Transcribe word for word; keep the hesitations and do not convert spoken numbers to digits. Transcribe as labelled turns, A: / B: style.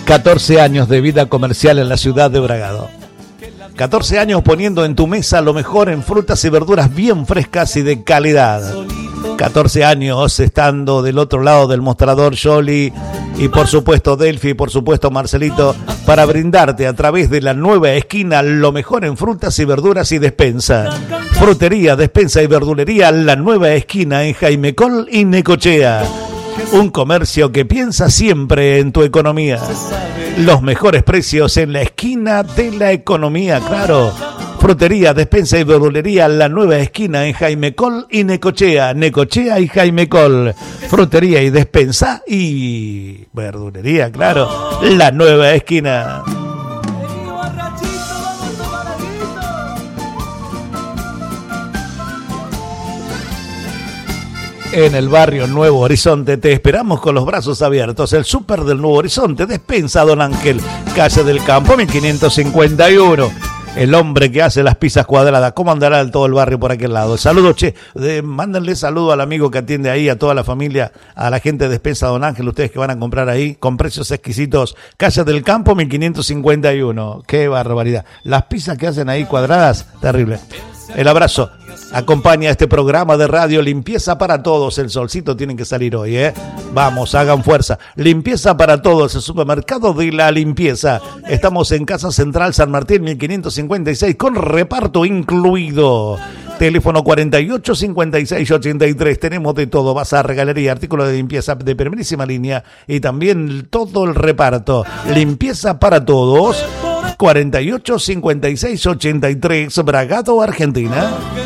A: catorce años de vida comercial en la ciudad de Bragado. catorce años poniendo en tu mesa lo mejor en frutas y verduras bien frescas y de calidad. catorce años estando del otro lado del mostrador, Yoli, y por supuesto Delphi, y por supuesto Marcelito, para brindarte a través de la nueva esquina lo mejor en frutas y verduras y despensa. Frutería, despensa y verdulería, la nueva esquina en Jaime Coll y Necochea. Un comercio que piensa siempre en tu economía. Los mejores precios en la esquina de la economía, claro. Frutería, despensa y verdulería, la nueva esquina en Jaime Coll y Necochea. Necochea y Jaime Coll. Frutería y despensa y verdulería, claro. La nueva esquina. En el barrio Nuevo Horizonte te esperamos con los brazos abiertos. El súper del Nuevo Horizonte, despensa Don Ángel, calle del Campo, mil quinientos cincuenta y uno. El hombre que hace las pizzas cuadradas. ¿Cómo andará el todo el barrio por aquel lado? Saludos, che. Eh, mándenle saludo al amigo que atiende ahí, a toda la familia, a la gente de despensa Don Ángel, ustedes que van a comprar ahí, con precios exquisitos. Calle del Campo, mil quinientos cincuenta y uno. Qué barbaridad. Las pizzas que hacen ahí cuadradas, terrible. El abrazo. Acompaña este programa de radio Limpieza para Todos. El solcito tiene que salir hoy, ¿eh? Vamos, hagan fuerza. Limpieza para Todos, el supermercado de la limpieza. Estamos en Casa Central San Martín, mil quinientos cincuenta y seis, con reparto incluido. Teléfono cuarenta y ocho, cincuenta y seis, ochenta y tres. Tenemos de todo. Bazar, regalería, artículos de limpieza de primerísima línea y también todo el reparto. Limpieza para Todos. cuarenta y ocho, cincuenta y seis, ochenta y tres. Bragado, Argentina.